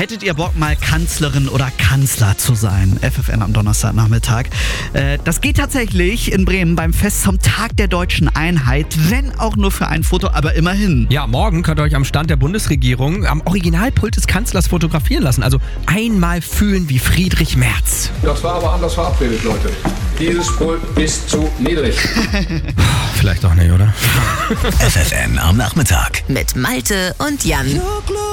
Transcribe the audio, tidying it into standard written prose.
Hättet ihr Bock, mal Kanzlerin oder Kanzler zu sein? FFN am Donnerstagnachmittag. Das geht tatsächlich in Bremen beim Fest zum Tag der deutschen Einheit, wenn auch nur für ein Foto, aber immerhin. Ja, morgen könnt ihr euch am Stand der Bundesregierung am Originalpult des Kanzlers fotografieren lassen. Also einmal fühlen wie Friedrich Merz. Das war aber anders verabredet, Leute. Dieses Pult ist zu niedrig. Vielleicht auch nicht, oder? FFN am Nachmittag. Mit Malte und Jan.